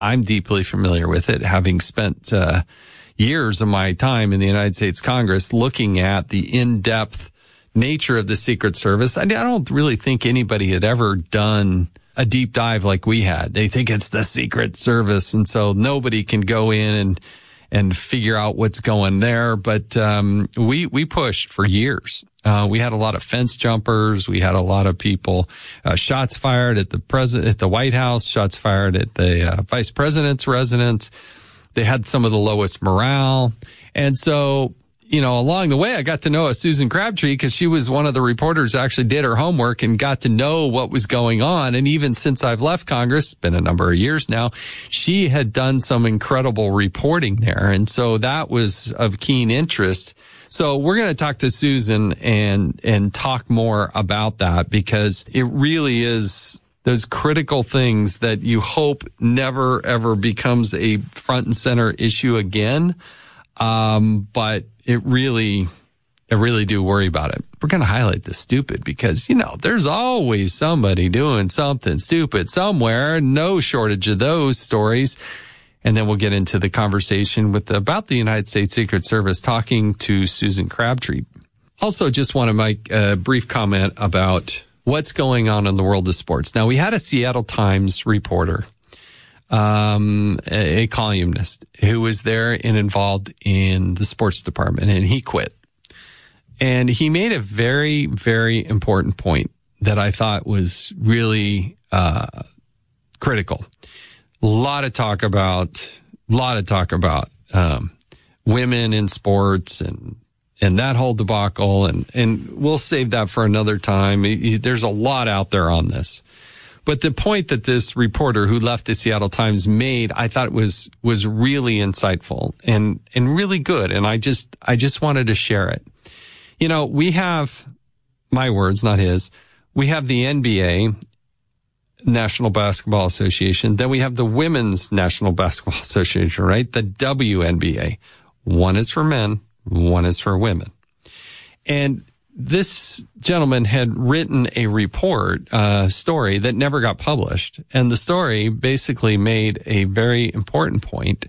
I'm deeply familiar with it, having spent years of my time in the United States Congress looking at the in-depth nature of the Secret Service. I don't really think anybody had ever done a deep dive like we had. They think it's the Secret Service, and so nobody can go in and figure out what's going there. But we pushed for years. We had a lot of fence jumpers. We had a lot of people, shots fired at the White House, shots fired at the vice president's residence. They had some of the lowest morale. And so, along the way, I got to know Susan Crabtree because she was one of the reporters who actually did her homework and got to know what was going on. And even since I've left Congress, it's been a number of years now, she had done some incredible reporting there. And so that was of keen interest. So we're going to talk to Susan and talk more about that, because it really is those critical things that you hope never, ever becomes a front and center issue again. But I really do worry about it. We're going to highlight the stupid because, there's always somebody doing something stupid somewhere. No shortage of those stories. And then we'll get into the conversation about the United States Secret Service, talking to Susan Crabtree. Also, just want to make a brief comment about what's going on in the world of sports. Now, we had a Seattle Times reporter, a columnist who was there and involved in the sports department, and he quit. And he made a very, very important point that I thought was really critical. A lot of talk about women in sports and that whole debacle, and we'll save that for another time. There's a lot out there on this. But the point that this reporter who left the Seattle Times made, I thought was really insightful and really good. And I just wanted to share it. We have, my words, not his, we have the NBA, National Basketball Association. Then we have the Women's National Basketball Association, right? The WNBA. One is for men, one is for women. And this gentleman had written a report, story that never got published. And the story basically made a very important point.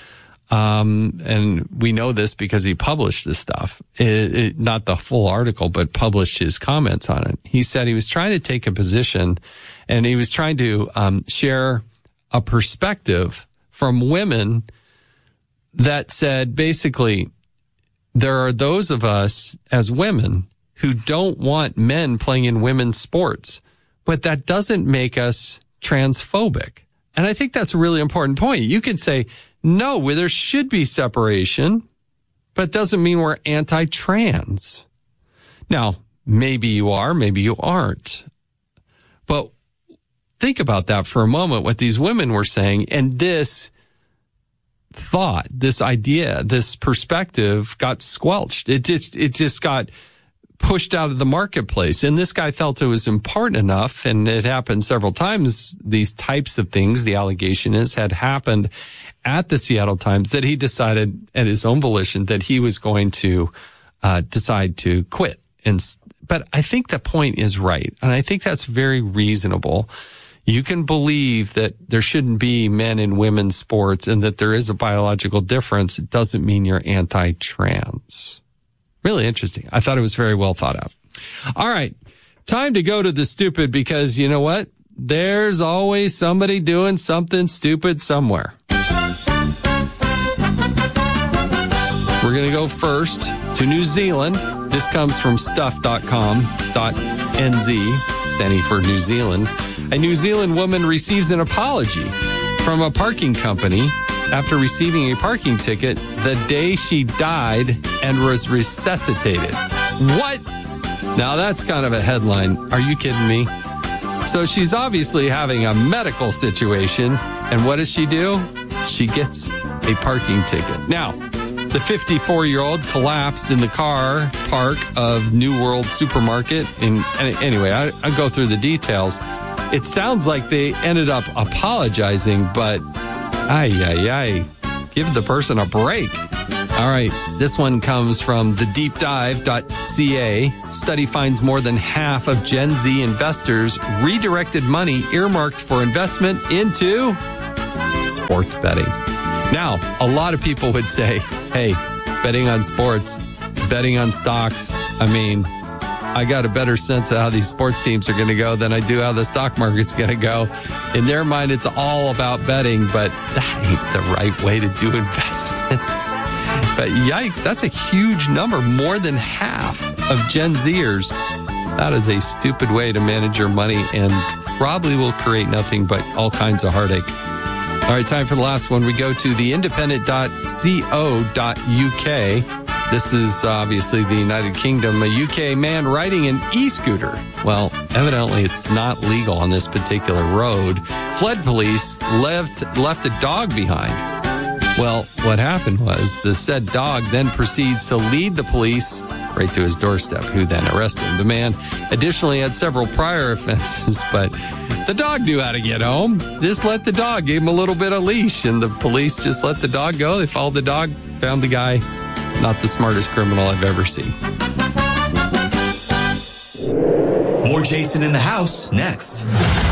And we know this because he published this stuff, not the full article, but published his comments on it. He said he was trying to take a position, and he was trying to share a perspective from women that said, basically, there are those of us as women who don't want men playing in women's sports, but that doesn't make us transphobic. And I think that's a really important point. You can say, no, there should be separation, but it doesn't mean we're anti-trans. Now, maybe you are, maybe you aren't. But think about that for a moment, what these women were saying, and this thought, this idea, this perspective got squelched. It just got pushed out of the marketplace. And this guy felt it was important enough, and it happened several times, these types of things, the allegation had happened at the Seattle Times, that he decided at his own volition that he was going to decide to quit. But I think the point is right, and I think that's very reasonable. You can believe that there shouldn't be men in women's sports and that there is a biological difference. It doesn't mean you're anti-trans. Really interesting. I thought it was very well thought out. All right. Time to go to the stupid, because you know what? There's always somebody doing something stupid somewhere. We're going to go first to New Zealand. This comes from stuff.com.nz, standing for New Zealand. A New Zealand woman receives an apology from a parking company after receiving a parking ticket the day she died and was resuscitated. What? Now that's kind of a headline. Are you kidding me? So she's obviously having a medical situation, and what does she do? She gets a parking ticket. Now, the 54-year-old collapsed in the car park of New World Supermarket. Anyway, I'll go through the details. It sounds like they ended up apologizing, but give the person a break. All right, this one comes from thedeepdive.ca. Study finds more than half of Gen Z investors redirected money earmarked for investment into sports betting. Now, a lot of people would say, hey, betting on sports, betting on stocks, I got a better sense of how these sports teams are going to go than I do how the stock market's going to go. In their mind, it's all about betting, but that ain't the right way to do investments. But yikes, that's a huge number, more than half of Gen Zers. That is a stupid way to manage your money and probably will create nothing but all kinds of heartache. All right, time for the last one. We go to theindependent.co.uk. This is obviously the United Kingdom. A UK man riding an e-scooter. Well, evidently it's not legal on this particular road. Fled police, left a dog behind. Well, what happened was the said dog then proceeds to lead the police right to his doorstep, who then arrested him. The man additionally had several prior offenses, but the dog knew how to get home. Just let the dog, gave him a little bit of leash, and the police just let the dog go. They followed the dog, found the guy. Not the smartest criminal I've ever seen. More Jason in the House next.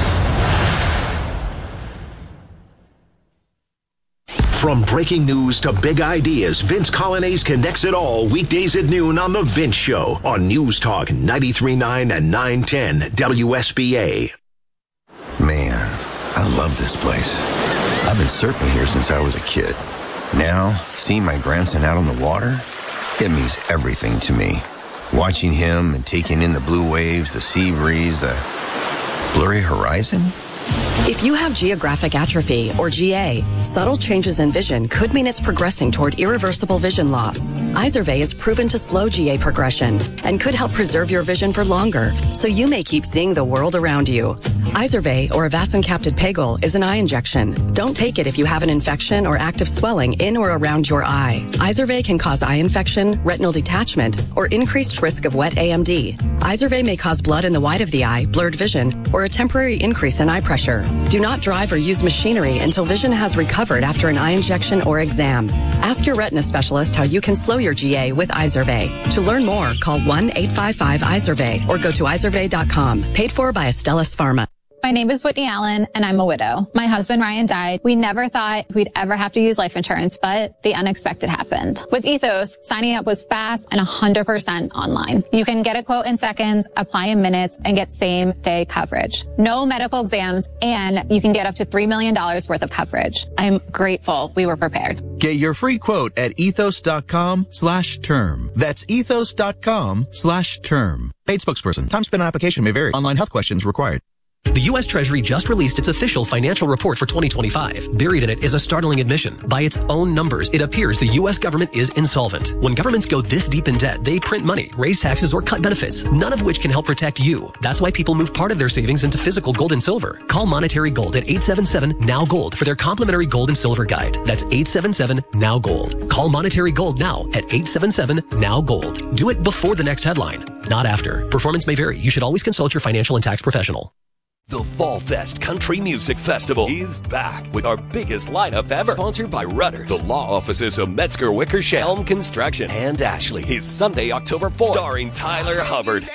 From breaking news to big ideas, Vince Colonnese connects it all weekdays at noon on The Vince Show on News Talk 93.9 and 910 WSBA. Man, I love this place. I've been surfing here since I was a kid. Now, seeing my grandson out on the water, it means everything to me. Watching him and taking in the blue waves, the sea breeze, the blurry horizon. If you have geographic atrophy, or GA, subtle changes in vision could mean it's progressing toward irreversible vision loss. Izervay is proven to slow GA progression and could help preserve your vision for longer, so you may keep seeing the world around you. Izervay, or avacincaptad pegol, is an eye injection. Don't take it if you have an infection or active swelling in or around your eye. Izervay can cause eye infection, retinal detachment, or increased risk of wet AMD. Izervay may cause blood in the white of the eye, blurred vision, or a temporary increase in eye pressure. Do not drive or use machinery until vision has recovered after an eye injection or exam. Ask your retina specialist how you can slow your GA with Izervay. To learn more, call 1-855-IZERVAY or go to izervay.com. Paid for by Astellas Pharma. My name is Whitney Allen, and I'm a widow. My husband, Ryan, died. We never thought we'd ever have to use life insurance, but the unexpected happened. With Ethos, signing up was fast and 100% online. You can get a quote in seconds, apply in minutes, and get same-day coverage. No medical exams, and you can get up to $3 million worth of coverage. I'm grateful we were prepared. Get your free quote at ethos.com/term. That's ethos.com/term. Paid spokesperson. Time spent on application may vary. Online health questions required. The U.S. Treasury just released its official financial report for 2025. Buried in it is a startling admission. By its own numbers, it appears the U.S. government is insolvent. When governments go this deep in debt, they print money, raise taxes, or cut benefits, none of which can help protect you. That's why people move part of their savings into physical gold and silver. Call Monetary Gold at 877-NOW-GOLD for their complimentary gold and silver guide. That's 877-NOW-GOLD. Call Monetary Gold now at 877-NOW-GOLD. Do it before the next headline, not after. Performance may vary. You should always consult your financial and tax professional. The Fall Fest Country Music Festival is back with our biggest lineup ever. Sponsored by Rudders, the law offices of Metzger Wickersham, Helm Construction, and Ashley. Is Sunday, October 4th. Starring Tyler Hubbard,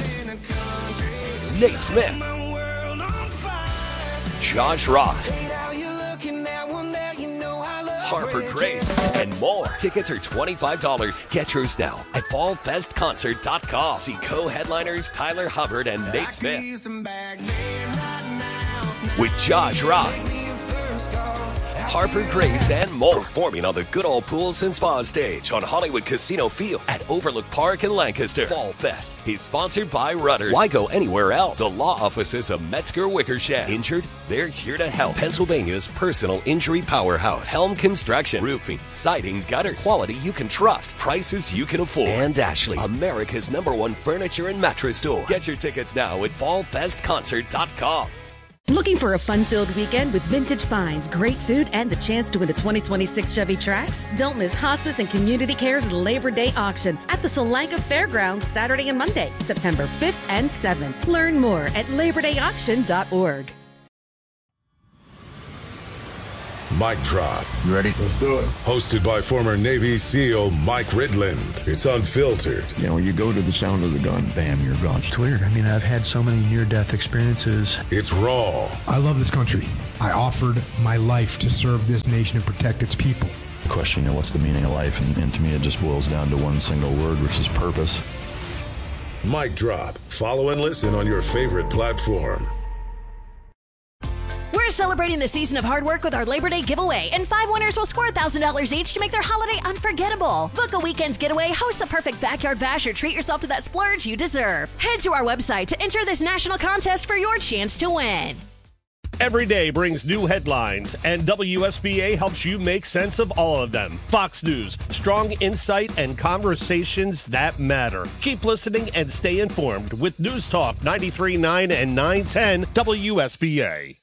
Nate Smith, Josh Ross, Harper Grace, and more. Tickets are $25. Get yours now at fallfestconcert.com. See co-headliners Tyler Hubbard and Nate Smith with Josh Ross, Harper Grace, and more. Performing on the Good Old Pools and Spa stage on Hollywood Casino Field at Overlook Park in Lancaster. Fall Fest is sponsored by Rudders. Why go anywhere else? The law offices of Metzger Wickersham. Injured? They're here to help. Pennsylvania's personal injury powerhouse. Helm Construction. Roofing, siding, gutters. Quality you can trust. Prices you can afford. And Ashley, America's #1 furniture and mattress store. Get your tickets now at fallfestconcert.com. Looking for a fun-filled weekend with vintage finds, great food, and the chance to win a 2026 Chevy Trax? Don't miss Hospice and Community Care's Labor Day auction at the Salika Fairgrounds Saturday and Monday, September 5th and 7th. Learn more at LaborDayAuction.org. Mic Drop. You ready? Let's do it. Hosted by former Navy SEAL Mike Ridland. It's unfiltered. You know, when you go to the sound of the gun, bam, you're gone. It's weird. I mean, I've had so many near-death experiences. It's raw. I love this country. I offered my life to serve this nation and protect its people. The question, what's the meaning of life? And to me, it just boils down to one single word, which is purpose. Mic drop. Follow and listen on your favorite platform. We're celebrating the season of hard work with our Labor Day giveaway, and 5 winners will score $1,000 each to make their holiday unforgettable. Book a weekend's getaway, host the perfect backyard bash, or treat yourself to that splurge you deserve. Head to our website to enter this national contest for your chance to win. Every day brings new headlines, and WSBA helps you make sense of all of them. Fox News, strong insight and conversations that matter. Keep listening and stay informed with News Talk 93.9 and 910 WSBA.